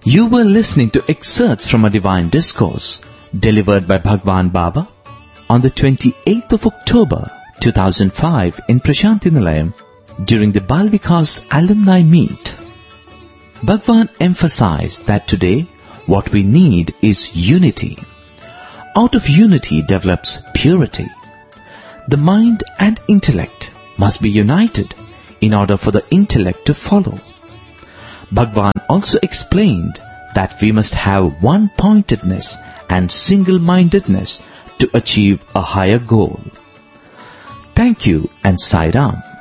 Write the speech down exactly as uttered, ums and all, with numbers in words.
You were listening to excerpts from a divine discourse delivered by Bhagwan Baba on the twenty-eighth of October two thousand five in Prashanti Nilayam during the Bal Vikas alumni meet. Bhagwan emphasized that today what we need is unity. Out of unity develops purity. The mind and intellect must be united in order for the intellect to follow. Bhagwan also explained that we must have one-pointedness and single-mindedness to achieve a higher goal. Thank you and Sai Ram.